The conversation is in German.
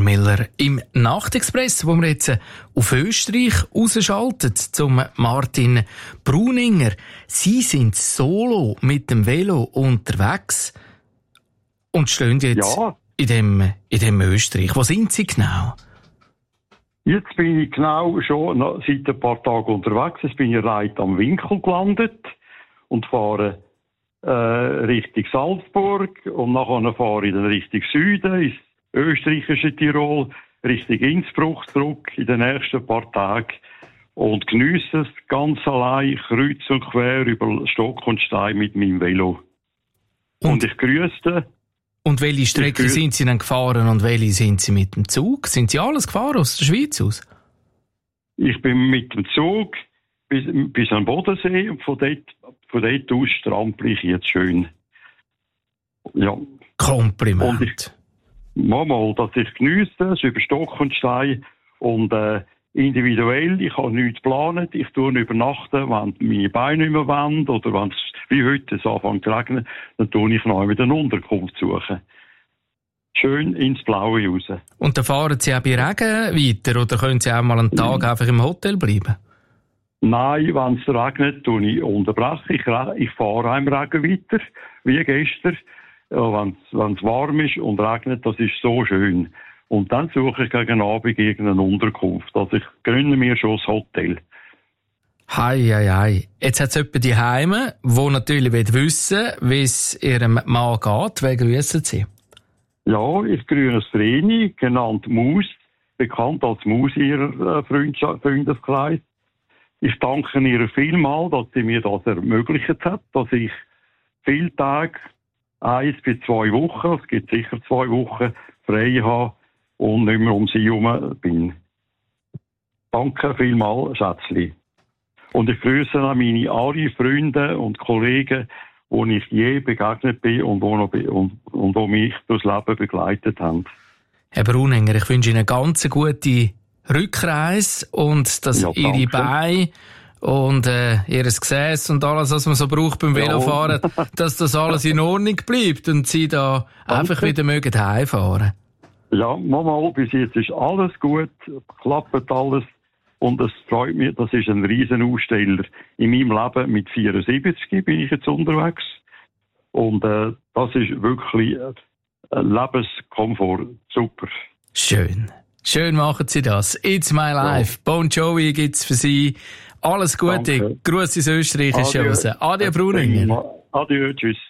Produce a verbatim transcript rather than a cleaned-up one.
Miller im Nachtexpress, wo wir jetzt auf Österreich rausschalten, zum Martin Bruninger. Sie sind solo mit dem Velo unterwegs und stehen jetzt Ja. in dem, in dem Österreich. Wo sind Sie genau? Jetzt bin ich genau schon seit ein paar Tagen unterwegs. Jetzt bin ich reit am Winkel gelandet und fahre äh, Richtung Salzburg und nachher fahre ich dann Richtung Süden, ins österreichische Tirol, Richtung Innsbruck zurück in den nächsten paar Tagen und geniesse es ganz allein, kreuz und quer über Stock und Stein mit meinem Velo. Und, und ich grüße. Und welche Strecke grüße. Sind Sie dann gefahren und welche sind Sie mit dem Zug? Sind Sie alles gefahren aus der Schweiz aus? Ich bin mit dem Zug bis, bis am Bodensee und von dort, von dort aus strampel ich jetzt schön. Ja. Kompliment. Und ich, mal, dass ich geniesse, es über Stock und Stein und äh, individuell, ich habe nichts geplant, ich tue übernachten, wenn meine Beine nicht mehr wollen oder wenn es wie heute es anfängt zu regnen, dann tue ich noch mit einer Unterkunft suchen. Schön ins Blaue raus. Und dann fahren Sie auch bei Regen weiter oder können Sie auch mal einen Tag mhm. einfach im Hotel bleiben? Nein, wenn es regnet, tue ich unterbrechen. Ich, ich fahre auch im Regen weiter, wie gestern. Wenn es warm ist und regnet, das ist so schön. Und dann suche ich gegen Abend irgendeine Unterkunft. Also ich gründe mir schon das Hotel. Hei, hei, hei. Jetzt hat es jemanden die Heime, der natürlich wissen will, wie es ihrem Mann geht. Wen grüssen Sie? Ja, ich grüße Vreni, genannt Maus, bekannt als Maus ihrer Freundeskreis. Ich danke ihr vielmals, dass sie mir das ermöglicht hat, dass ich viele Tage, eins bis zwei Wochen, es gibt sicher zwei Wochen, frei habe und nicht mehr um sie herum bin. Danke vielmals, Schätzli. Und ich grüße auch meine alle Freunde und Kollegen, wo ich je begegnet bin und wo, noch be- und, und wo mich durchs Leben begleitet haben. Herr Bruninger, ich wünsche Ihnen eine ganz gute Rückreise und dass ja, Ihre Beine und äh, Ihr Gesäß und alles, was man so braucht beim Velofahren, ja. dass das alles in Ordnung bleibt und Sie da danke. Einfach wieder mögen heimfahren. Ja, Mama, bis jetzt ist alles gut, klappt alles. Und es freut mich, das ist ein riesen Aussteller. In meinem Leben mit vierundsiebzig bin ich jetzt unterwegs. Und äh, das ist wirklich ein Lebenskomfort. Super. Schön. Schön machen Sie das. It's my life. Ja. Bon Jovi gibt's für Sie. Alles Gute. Grüß ins Österreichische raus. Adieu, Bruninger. Adieu, tschüss.